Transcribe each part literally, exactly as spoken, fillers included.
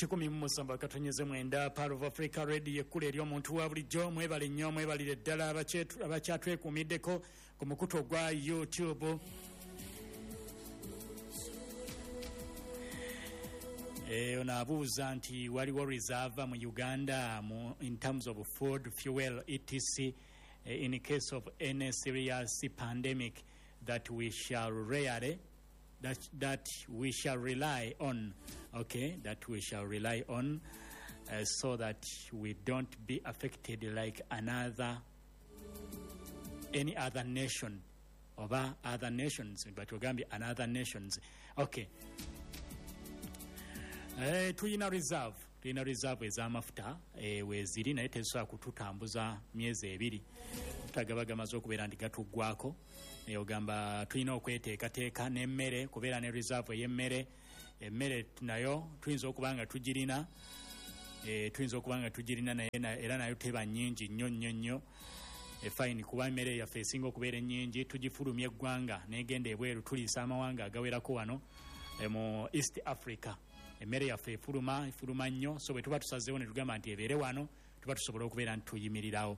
kikumi mu musanvu akatonyeze mwenda Power of Africa Radio ekkulu eri omuntu wa bulijjo mwebale nnyo mwebalire ddala abakyatwekuumiddeko ku mukutu gwa YouTube. Eh, onaabuuza nti waliwo reserve mu Uganda mu, in terms of food, fuel, et cetera eh, in case of any serious pandemic that we shall rarely that that we shall rely on, okay, that we shall rely on uh, so that we don't be affected like another any other nation or other nations, but we're going to be another nations. Okay. Eh, tuyina reserve tuyina reserve ez'amafuta eh, weziri naye tezisobola kututambuza myezi ebiri tutagaba gamaze okubeera nti gatuggwako. Eh, ogamba tuyina okweteekateeka n'emmere kubeera ne reserve ey'emmere. Emmere nayo tuyinza okuba nga tugirina eh, tuyinza okuba nga tugirina naye na, era nayo teba nnyingi nnyo nnyo nnyo. E fine kuba emmere yaffe esinga okubeera ennyingi tugifulumya eggwanga n'egenda ebweru tuliisa amawanga agawerako wano eh, mu East Africa. Emmere yaffe efuluma efuluma nnyo, so bwe tuba tusazeewo ne tugamba nti ebeere wano tuba tusobola okubeera nti tuyimirirawo.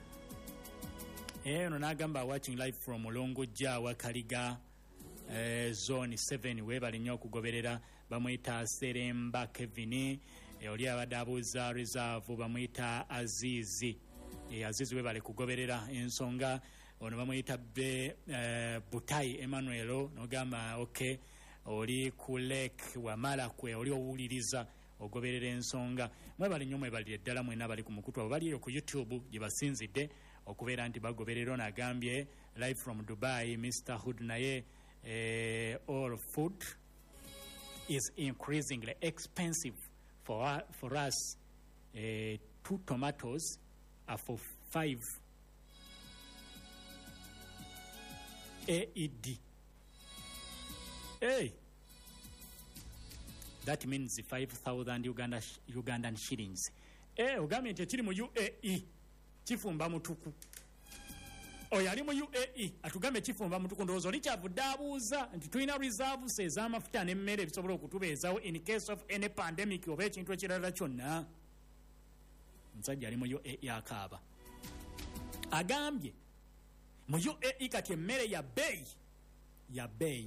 Eno n'agamba watching live from Longojja Wakaliga eh, zone seven weebale nnyo okugoberera. Bamuyita Seremba Kevin eh, oli abadde abuuza reserve bamuyita Azizi eh, Azizi weebale kugoberera ensonga. Ono bamuyita be eh, Butai Emmanuel n'ogamba okay oli ku lake wamala kwe oli owuliriza ogoberera ensonga. Mwebali nnyo mwebalire ddala mwena bali ku mukutu abo bali ku YouTube gye basinzidde okubeera nti bagoberera. N'agambye live from Dubai Mister Hood naye eh, all food is increasingly expensive for, for us. Eh, two tomatoes are for five A E D. Hey, that means five thousand Uganda Ugandan shillings. Eh, ogambye nti kiri mu U A E kifumba mutuku. Oyo ali mu U A E atugambe kifumba mutuku. Ndowooza oli kyavudde abuuza nti tulina reserves ez'amafuta n'emmere ebisobola okutubeezawo in case of any pandemic oba ekintu ekirala kyonna. Omusajja ali mu U A E akaaba. Agambye mu U A E kati emmere ya bbeeyi ya bbeeyi.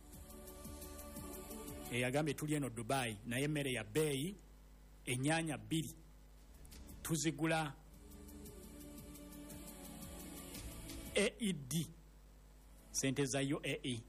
E agambye tuli eno Dubai naye emmere ya bbeeyi. Ennyanya bbiri tuzigula A E D sente za U A E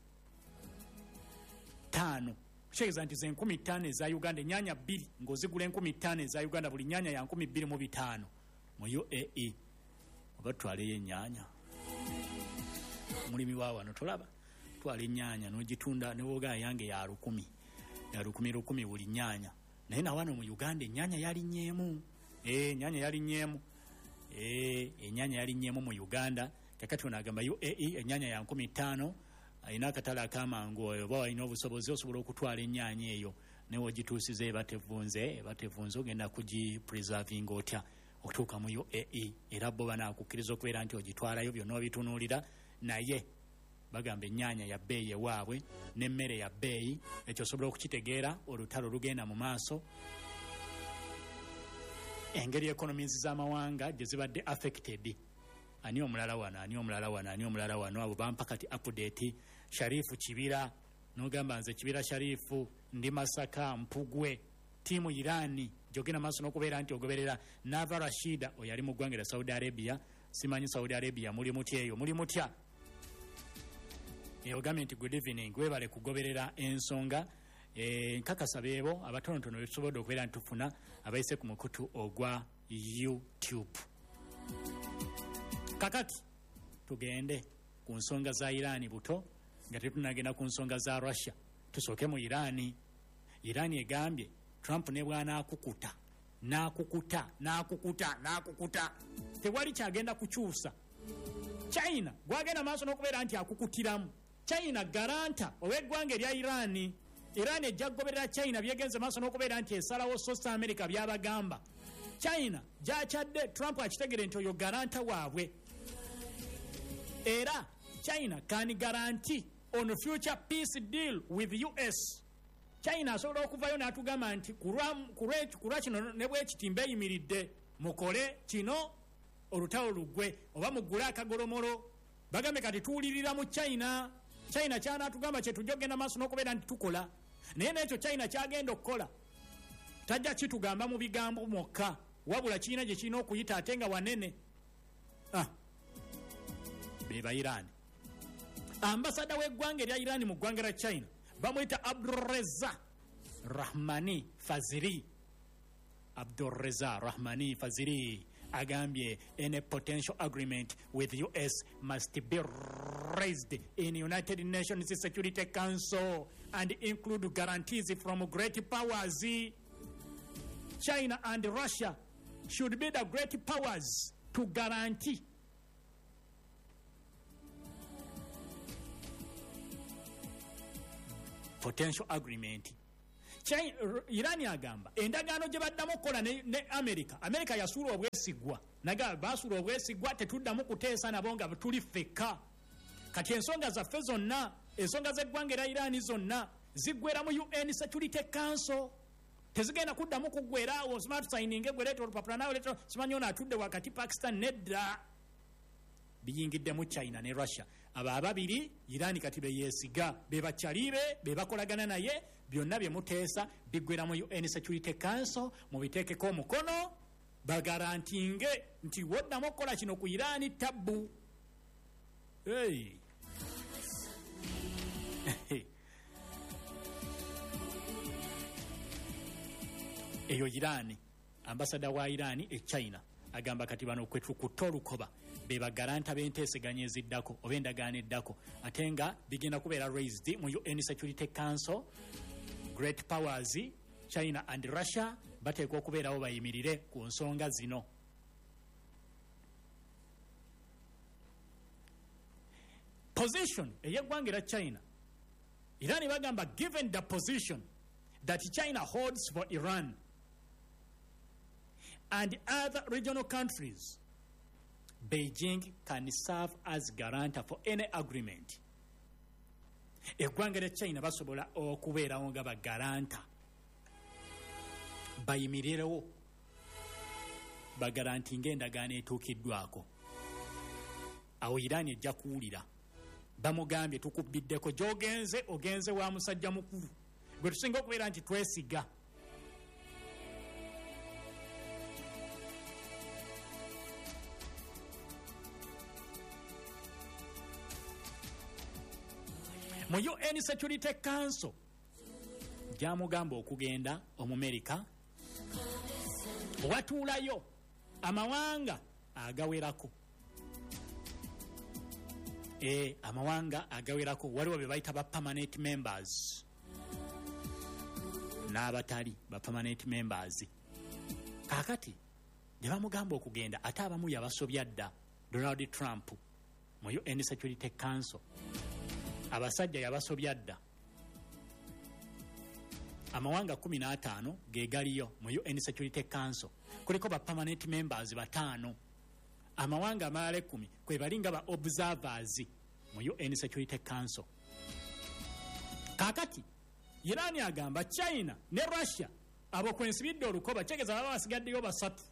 tano kitegeeza nti ze enkumi ttaano eza Uganda. Ennyanya bbiri ng'ozigula enkumi ttaano eza Uganda, buli nnyanya ya nkumi bbiri mu bitaano mu U A E. Oba tutwaleyo ennyanya mulimi wa wano tolaba twala ennyanya n'ogitunda ne bwogaa yange ya lukumi ya lukumi lukumi buli nnyanya. Naye na wano mu Uganda ennyanya yali nyeemu. Eh, ennyanya yali nyeemu. Eh, ennyanya yali nyeemu mu Uganda. Kakati onagamba U A E ennyanya ya nkumi ttaano ayina akatala akamangu oyo oba alina obusobozi osobola okutwala ennyanya eyo newe ogituusiza eba tevunze eba tevunze ogenda kugipreservinga otya okutuuka mu U A E. Era bo banaakukkiriza okubeera nti ogitwalayo byonna obitunuulira. Naye bagamba ennyanya ya bbeeyi ewaabwe n'emmere ya bbeeyi. Ekyo osobola okukitegeera olutalo lugenda mu maaso. Engeri economies z'amawanga gye zibadde affected. Ani omulala wano ani omulala wano ani omulala wano abo bampa kati update. Sharifu Kibira n'ogamba nze Kibira Sharifu ndi Masaka Mpugwe tiimu Irani jogena maaso n'okubeera nti ogoberera. Nava Rashida oyo ali mu ggwanga lya Saudi Arabia. Simanyi Saudi Arabia muli mutya eyo muli mutya. E ogambye nti good evening webale kugoberera ensonga. E, nkakasa beebo abatonotono betusobodde okubeera nti tufuna abayise ku mukutu ogwa YouTube. Kakati tugende ku nsonga za Irani buto nga tetunagenda ku nsonga za Russia. Tusooke mu Irani. Irani egambye Trump ne bwana akukuta n'akukuta n'akukuta n'akukuta tewali kyagenda kukyusa. China gwagenda maaso n'okubeera nti akukutiramu. China garanta ow'eggwanga erya Irani. Irani ejja kugoberera China byegenze maaso n'okubeera nti esalawo South America byabagamba. China gy'akyadde Trump akitegere nti oyo garanta waabwe. Era China can guarantee on future peace deal with U S China asobola okuvayo n'atugamba nti kulwa kino ne bwekitimba eyimiridde mukole kino olutalo lugwe oba mugule akagolomolo bagambe kati tuwulirira mu China. China kyanaatugamba kye tujja ogenda maaso n'okubeera nti tukola naye n'ekyo China kyagenda okukola tajja kitugamba mu bigambo mwokka wabula kiina gye kirina okuyita ate nga wanene. ah. be ba Iran. Ambasada w'eggwanga erya Iran mu ggwanga lya China bamuyita Abdurreza Rahmani Faziri. Abdurreza Rahmani Faziri agambye any potential agreement with U S must be raised in United Nations Security Council and include guarantees from great powers. China and Russia should be the great powers to guarantee potential agreement. China, Iran agamba endagaano gye baddamu okukola ne, ne America. America yasuula obwesigwa naga basuula obwesigwa tetuddamu kuteesa nabo nga tuli fekka. Kati ensonga zaffe zonna ensonga z'eggwanga erya Iran zonna ziggwera mu U N Security Council. Tezigenda kuddamu kuggweraawo smart signing egwereeta olupapula naawe leeta simanyi ono atudde wakati Pakistan nedda. Biyingidde mu China ne Russia. Aba ababiri Iran kati beyeesiga be bakyalibe be bakolagana naye byonna bye muteesa biggwera mu U N Security Council mu biteekeko omukono bagarantinge nti woddamu okukola kino ku Iran tabbu. Hey. Eyo Iran ambasada wa Iran e China agamba kati bano kwetukutta olukoba be bagaranta b'enteeseganya eziddako oba endagaano eddako ate nga bigenda kubeera raised mu U N Security Council. Great powers China and Russia bateekwa okubeerawo bayimirire ku nsonga zino. Position ey'eggwanga erya China. Iran bagamba given the position that China holds for Iran and other regional countries, Beijing can serve as guarantor for any agreement. Eggwanga lya China basobola okubeerawo nga bagaranta bayimirirewo bagarantinga endagaano etuukiddwako. Awo Iran ejja kuwulira bamugambye tukubiddeko gy'ogenze ogenze wa musajja mukulu gwe tusinga okubeera nti twesiga. Mu U N Security Council gyamugamba okugenda Omumerika watuulayo amawanga agawerako. E, amawanga agawerako waliwo be bayita ba permanent members n'abatali ba permanent members. Kakati gye bamugamba okugenda ate abamu yabasobya dda Donald Trump mu U N Security Council. Abasajja yabasobya dda. Amawanga kumi n'ataano ge galiyo mu U N Security Council kuliko ba permanent members bataano. Amawanga amalala ekkumi kwe balinga ba observers mu U N Security Council. Kakati Iran agamba China ne Russia abo kwensibidde olukoba kyegeza baba basigaddeyo basatu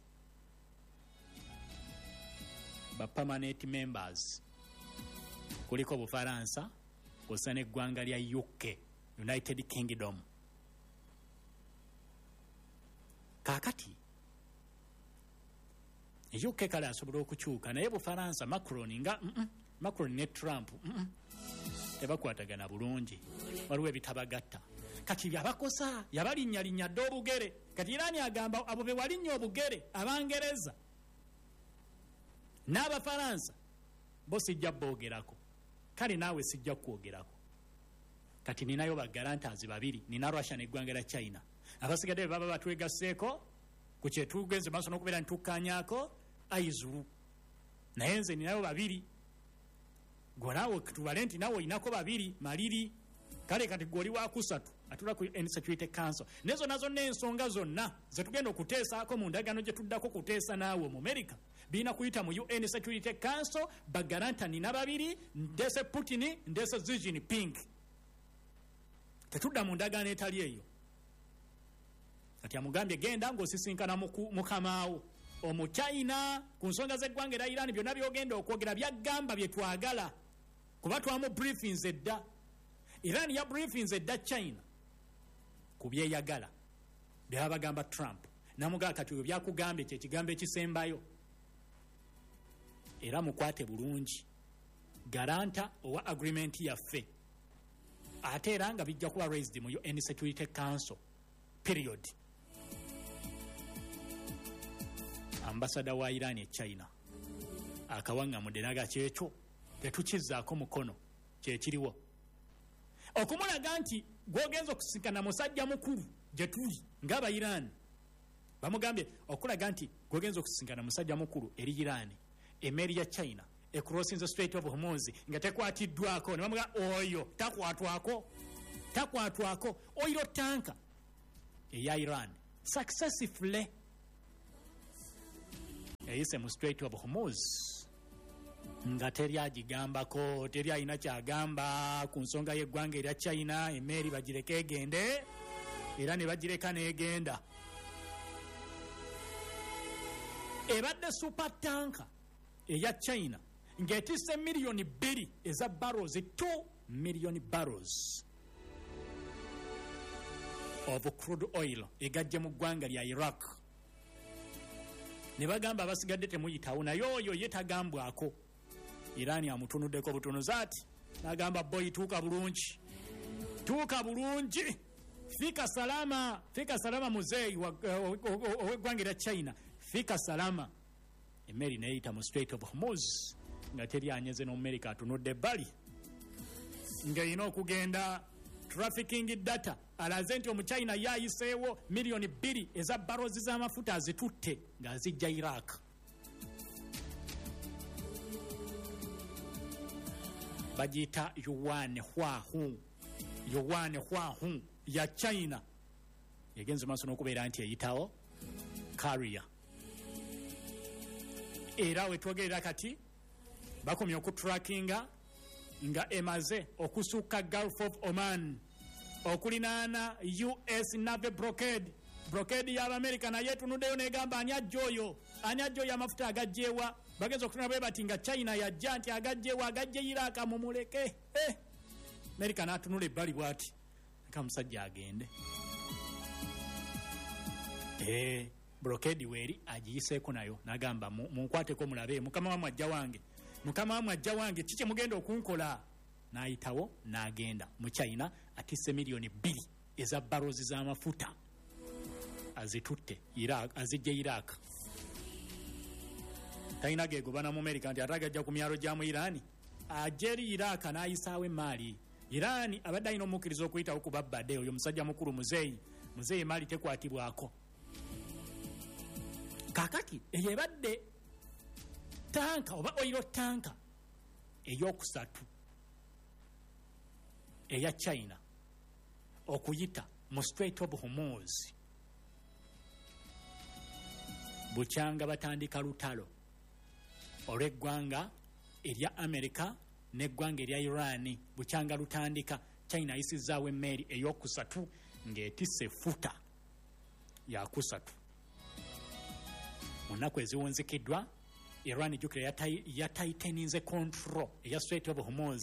ba permanent members. Kuliko Bufaransa kw'ossa n'eggwanga lya U K, United Kingdom. Kakati U K kale asobola okukyuka naye Bufaransa Macron nga mm -mm, Macron ne Trump mm -mm, tebakwatagana bulungi waliwo ebitabagatta. Kati yabakosa yabalinnyalinya dde obugere. Kati Iran agamba abo be walinnya obugere Abangereza n'Abafaransa bo sijja boogerako kale naawe sijja kwogerako. Kati ninayo bagarantazi babiri, nina Russia n'eggwanga lya China. Abasigadde baba batwegasseeko ku kyetugenze maaso n'okubeera ntukkaanyaako ayizulu. Naye nze ninayo babiri, gwe naawe tubale nti naawe olinako babiri maliri. Kale kati gwe oli wakusatu atula ku U N Security Council. Nezo nazo n'ensonga zonna ze tugenda okuteesaako mu ndagaano gye tuddako kuteesa naawe mu America birina kuyita mu U N Security Council. Bagaranta nina babiri, ndese Putin, ndese Xi Jinping. tetudda mu ndagaano etali eyo. Kati amugambye genda ng'osisinkana mukamaawo Omuchina ku nsonga z'eggwanga era Iran byonna byogenda okwogera byagamba bye twagala kuba twamu briefings edda. Iran ya briefings edda China ku byeyagala byaba bagamba Trump namugaa kati bwe byakugambye kye kigambo ekisembayo era mukwate bulungi garanta owa agreement yaffe ate era nga bijja kuba raised mu U N Security Council period. Ambassador wa Iran e China akawanga mudenaga kyekyo tetukizaako mukono kyekiriwo okumulaga nti gwogenza okusikana musajja mukulu gye tuli ng'aba Iran bamugambye okulaga nti gwogenza okusikana musajja mukulu eri Iran emeri ya China ecrossing the Strait of Hormuz nga tekwatiddwako ne bamuga oyo takwatwako takwatwako oyo tanka eya Iran successfully eyise mu Strait of Hormuz nga teri agigambako teri alina kyagamba ku nsonga y'eggwanga erya China emeri bagireka egende era ne bagireka n'egenda. Ebadde super tanker eya China ng'etisse miliyoni bbiri eza barrels two million barrels of crude oil egajje mu ggwanga lya Iraq. Ne bagamba abasigadde temuyitawo naye oyo ye tagambwako. Iran amutunuddeko butunuzi ati n'agamba boy tuuka bulungi tuuka bulungi fika salama fika salama muzeeyi ow'eggwanga erya China fika salama. Emeri neyita mu Strait of Hormuz nga teri anyeze n'Omumerika atunudde ebbali ng'erina okugenda trafficking data alaze nti Omuchina yayiseewo miliyoni bbiri eza barrozi z'amafuta azitutte ng'azijja Iraq. Bagiyita Yuan Huahu Yuan Huahu ya China yegenze maaso n'okubeera nti eyitawo carrier. Era we twogerera kati bakomye okutrackinga nga emaze okusukka Gulf of Oman okulinaana U S Navy blockade blockade y'Amerika naye tunuddeyo negamba ani ajja oyo ani ajja oyo amafuta agajjeewa bageza okutuna bwe bati nga China yajja nti agajjeewa agajje Iraq mumuleke eh Amerika n'atunula ebbali bwati eka musajja agende eh blockade weri agiyiseeko nayo nagamba munkwateko mulabe mukama wamwe ajja wange mukama wamwe ajja wange kiki mugenda okunkola n'ayitawo n'agenda mu China atisse miliyoni bbiri eza barrozi z'amafuta azitutte Iraq azijja Iraq. Talina gegobana mu Amerika nti atagajja ku myalo gya mu Iran ajeri Iraq n'ayisaawo emaali. Iran abadde alina omukkiriza okuyitawo ku babbadde oyo musajja mukulu muzeeyi muzeeyi emaali tekwatibwako. Kakati eyo ebadde tanka oba oilo tanka ey'okusatu eya China okuyita mu Strait of Hormuz. Bukyanga batandika lutalo olw'eggwanga erya Amerika n'eggwanga erya Iran. Bukyanga lutandika China ayisizaawo emmeeri ey'okusatu ng'etisse futa yakusatu. Mu nnaku eziwunzikiddwa Iran jukira yataiteninze control eya Strait of Hormuz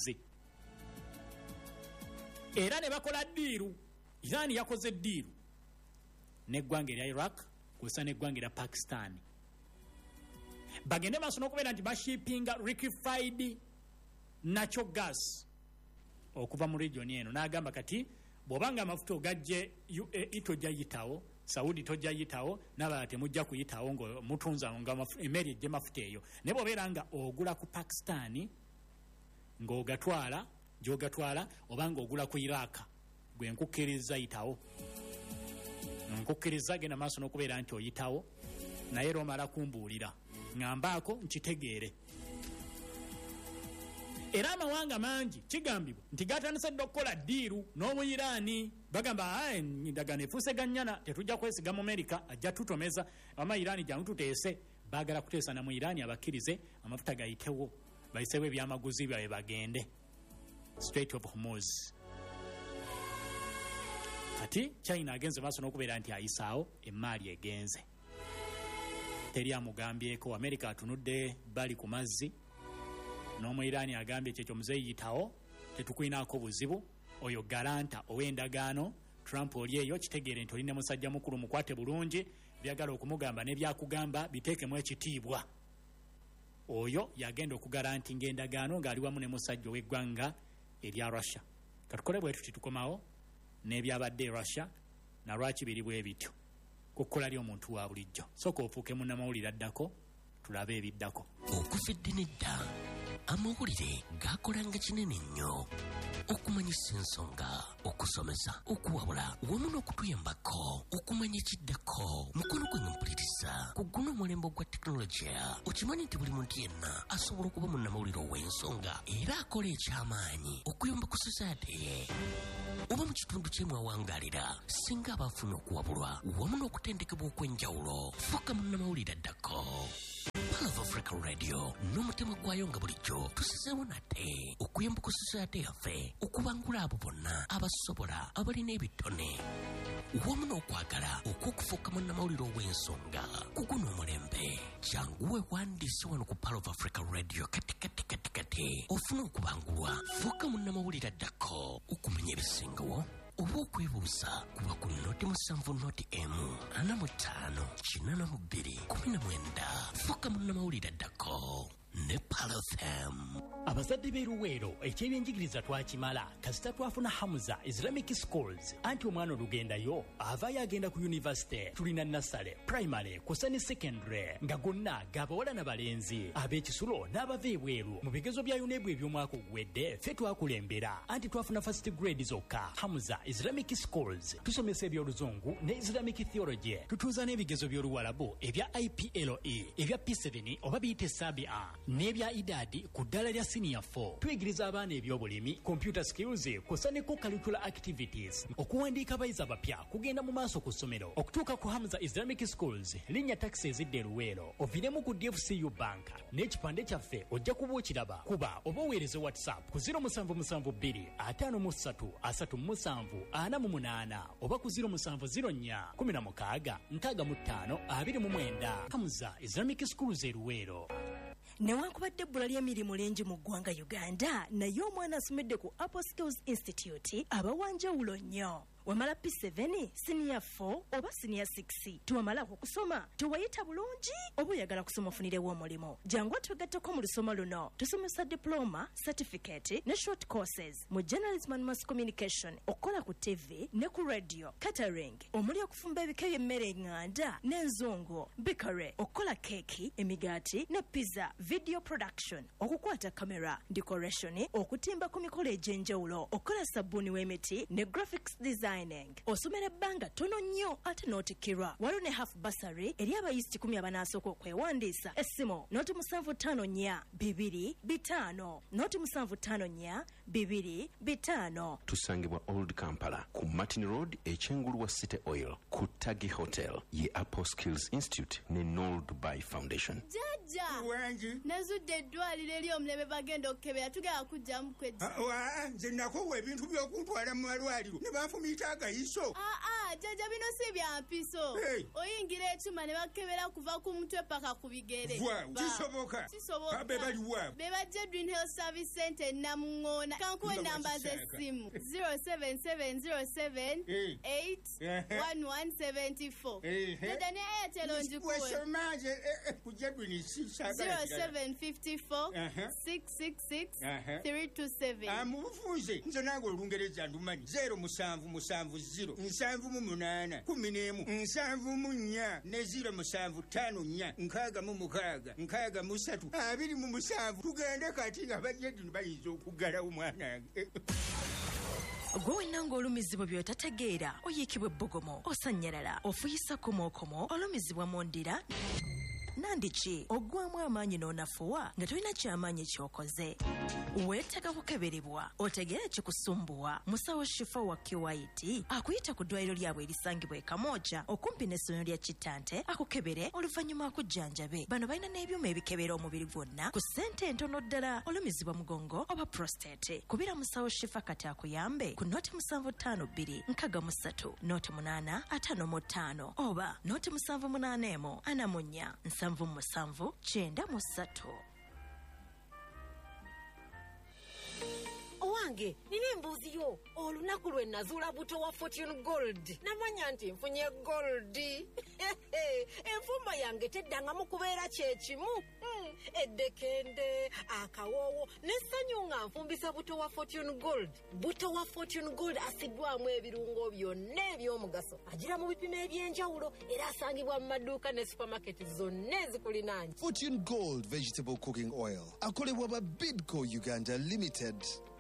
era ne bakola ddiiru. Iran yakoze ddiiru n'eggwanga erya Iraq kusa n'eggwanga erya Pakistan bagende maaso n'okubeera nti bashippinga liquefied natural gas okuva mu region eno. N'agamba kati bw'obanga amafuta ogajje U A E tojja yitawo Saudi tojja yitawo n'abalala temujja kuyitawo nga mutunza nga emmeri ejje mafuta eyo naye bw'obeera nga ogula ku Pakistan ng'ogatwala gy'ogatwala obanga ogula ku Iraq gwe nkukkiriza yitawo nkukkiriza genda maaso n'okubeera nti oyitawo naye era omala kumbuulira ng'ambaako nkitegeere. Era amawanga mangi kigambibwa nti gatandise dde okukola ddiiru n'omu Iran bagamba endagaano efuuse gannyana tetujja kwesiga mu Amerika ajja tutomeza ama Iran jangu tuteese baagala kuteesa na mu Iran abakkirize amafuta gayitewo bayisewo ebyamaguzi byabwe bagende Strait of Hormuz. kati China agenze maaso n'okubeera nti ayisaawo emmaali egenze. Teri amugambyeko. America atunudde bali ku mazzi, n'Omuyiraani agambye kyekyo muzeyitawo tetukwinaako buzibu. Oyo garanta ow'endagaano Trump oli eyo kitegeere nti olina musajja mukulu mukwate bulungi, byagala okumugamba ne byakugamba biteekemu ekitiibwa. Oyo yagenda okugarantinga endagaano ng'ali wamu ne musajja ow'eggwanga erya Russia. Katukole bwe tuti tukomawo n'ebyabadde e Russia na lwaki biri bwe bityo. Kukola lyo omuntu wa bulijjo. Sooka ofuuke munnamawulire addako tulabe ebiddako. Okufedde nedda amawulire gaakolanga kinene nnyo okumanyisa ensonga, okusomesa, okuwabula wamu n'okutuyambako okumanya ekiddako. Mukono gwe mpuliriza ku guno omulembe gwa tekinologiya. Okimanyi nti buli muntu yenna asobola okuba munnamawulire ow'ensonga era akola ekyamaanyi okuyamba ku society ye. Oba mu kitundu kyemwawangaalira singa abafuna okuwabulwa wamu n'okutendekebwa okw'enjawulo, fuuka munnamawulire addako. Palo of Africa Radio n'omutima gwayo nga bulijjo tusizeewo nate okuyamba ku society yaffe okubangula abo bonna abasobola abalina ebitone wamu n'okwagala okw'okufuuka munnamawulire ow'ensonga ku guno omulembe. Janguwe wandiise wano ku Palo of Africa Radio kati kati kati kati ofuna okubangulwa. Fuuka munnamawulire addako okumanya ebisingawo oba okwebuuza kuba ku noti musanvu noti emu ana mu ttaano kinana mu bbiri kumi na mwenda. Fuuka munnamawulire addako ne Palo F M. Abazadde b'e Luweero eky'ebyenjigiriza twakimala kasita twafuna Hamza Islamic Schools anti omwana olugendayo avaayo agenda ku university. Tulina nasale, primary, kusa ne secondary nga gonna g'abawala n'abalenzi, ab'ekisulo n'abava ebweru. Mu bigezo bya yuneebwa eby'omwaka oguwedde ffe twakulembera anti twafuna first grade zokka. Hamza Islamic Schools tusomesa eby'oluzungu ne Islamic theology. Tutuuza n'ebigezo by'oluwalabu ebya I P L E, ebya P seven oba biyite Sabia n'ebya idadi ku ddala lya senior four. Tuyigiriza abaana eby'obulimi, computer skills, kusa ne co-curricular activities. Okuwandiika abayizi abapya kugenda mu maaso ku ssomero. Okutuuka ku Hamza Islamic Schools linnya taxi ezidde Luweero oviremu ku D F C U Bank n'ekipande kyaffe ojja kuba okiraba. Kuba oba oweereze WhatsApp ku zero musanvu musanvu bbiri ataano mu ssatu asatu mu musanvu ana mu munaana oba ku zero musanvu zero nnya kumi na mukaaga nkaaga mu ttaano abiri mu mwenda. Hamza Islamic Schools e Luweero. Newankubadde ebbula ly'emirimu lingi mu ggwanga Uganda, naye omwana asomedde ku Apple Skills Institute abawanjawulo nnyo. Wamala P seven, Senior four oba Senior six. Tuwamala okusoma, tuwayita bulungi oba oyagala kusoma ofunirewo omulimu. Jangu twegatteko mu lusoma luno. Tusomesa diploma, certificate ne short courses mu journalism and mass communication, okukola ku T V ne ku radio, catering, omuli okufumba ebika by'emmere enganda n'enzungu, bakery, okukola keki, emigaati ne pizza, video production, okukwata kamera, decoration, okutimba ku mikolo egy'enjawulo, okukola sabbuuni w'emiti ne graphics design. Osomera ebbanga tono nnyo ate n'otikkirwa. Waliwo ne half bursary eri abayizi kikumi abanasooka okwewandiisa. Essimu noti musanvu ttaano nnya bibiri bitaano noti musanvu ttaano nnya bibiri bitaano. Tusangibwa Old Kampala ku Martin Road ekyengulu wa City Oil ku Tagi Hotel ye Apple Skills Institute ne Noel Dubai Foundation. Jaja wangi nazudde eddwaliro eri omulebe bagenda okukebera tugenda kujjamu kweddi. Wa nze nakowa ebintu by'okuntwala mu malwaliro ne banfumiita agayiso. Aa jaja bino si bya mpiso. Hey. Oyingira ekyuma ne bakebera kuva ku mutwe paka ku bigere. Wa kisoboka. Kisoboka. Abe bali wa. Beba Jedwin Health Service Center Namungona. Kankuwe namba z'essimu zero seven seven zero seven eight one one seven four. Jaja ne Airtel onjikuwe. Wesomaje ku Jedwin sisaka. zero seven five four six six six three two seven. Amufunze nze nange olungereza ndumanyi zero musanvu musanvu zero nsanvu mu munaana kumi n'emu nsanvu mu nnya ne zero musanvu ttaano nnya nkaaga mu mukaaga nkaaga mu ssatu abiri mu musanvu tugende kati nga bajedini bayinza okuggalawo mwanange. Gwe wenna ng'olumizibwa by'otategeera oyiikibwa ebbogomo, osanyalala, ofuyisa komokomo, olumizibwa mu ndira nandiki ogwamu amaanyi n'onafuwa nga tolina kyamaanyi ky'okoze weetaaga kukeberebwa otegere kikusumbuwa musawo shifa wa kiwaiti akuyita ku ddwaliro lyabwe erisangibwa e Kamooja okumpi n'essomero lya Kittante akukebere oluvannyuma akujjanjabe. Bano balina n'ebyuma ebikebera omubiri gwonna ku ssente entono ddala olumizibwa mugongo oba prostate. Kubira musawo shifa kati akuyambe ku noti musanvu ttaano bbiri nkaga mu ssatu noti munaana ataano mu ttaano oba noti musanvu munaana emu ana mu nnya nsanvu mu musanvu kyenda mu ssatu. Owange nina embuuzi yo olunaku lwe nazuula buto wa Fortune Gold namanya nti nfunye gold. Enfumba yange teddangamu kubeera kyekimu. Hmm, eddekende akawoowo n'essanyu nga nfumbisa buto wa Fortune Gold. Buto wa Fortune Gold asiddwamu ebirungo byonna eby'omugaso agira mu bipimo eby'enjawulo era asangibwa mu maduuka ne supermarket zonna ezikulinaanye. Fortune Gold Vegetable Cooking Oil akolebwa ba Bidco Uganda Limited.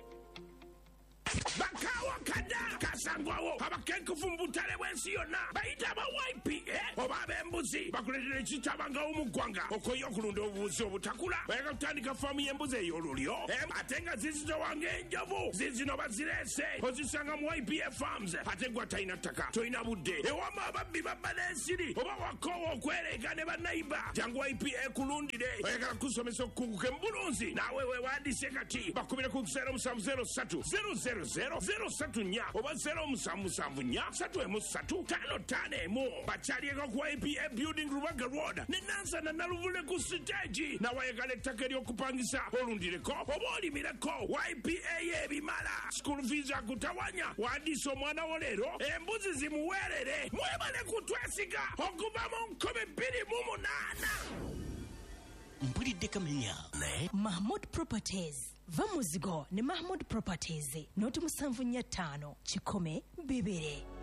Bakawa kada kasangwawo abakenkufu mbutale bwensi yonna bayita ba Y P A oba ab'embuzi bakuletera ekitabanga omugwanga okoyo okulunda obubuzi obutakula bayaka kutandika faamu y'embuzi ey'olulyo ate nga zizito wange enjovu zizino bazirese ozisanga mu Y P A Farms ate gwa talina ttaka tolina budde ewama ababbi babba n'ensiri oba wakoowa okwereega ne bannayiba jangu Y P A kulundire oyagala kusomesa okukunguka embulunzi naawe weewandiise kati bakubire ku zero musanvu zero ssatu zero zero zero zero satu nnya oba zero musanvu musanvu nnya satu emu ssatu ttaano ttaano emu bakyalieko ku Y P A Building Rubaga Road ne Nansana Naluvule ku siteegi nawayagala ettaka ery'okupangisa olundireko oba olimireko Y P A y'ebimala school fees akutawanya wandiisa omwana wo leero embuzi zimuweerere mwebale kutwesiga okuva mu nkumi bbiri mu munaana. mpulidde kamenya ne Mahmood Properties va muzigo ne Mahmood Properties noti musanvu nnya ttaano kikome bibiri.